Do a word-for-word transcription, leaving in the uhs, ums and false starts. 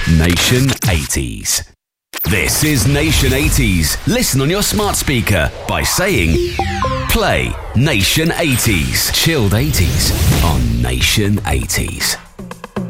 Nation eighties. This is Nation eighties. Listen on your smart speaker by saying, play Nation eighties. Chilled eighties on Nation eighties.